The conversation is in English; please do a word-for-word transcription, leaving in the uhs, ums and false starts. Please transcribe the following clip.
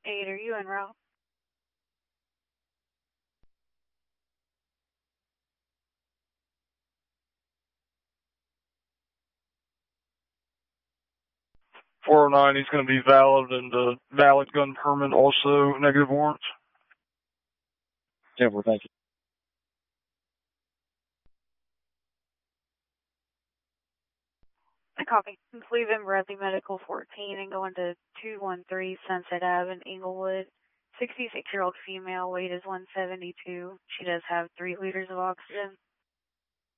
eight, are you en route? four oh nine, he's going to be valid and uh, valid gun permit, also negative warrants. ten four, thank you. I copy. Please leave in Bradley Medical fourteen and go into two one three Sunset Ave in Inglewood. sixty-six-year-old female, weight is one seventy-two. She does have three liters of oxygen.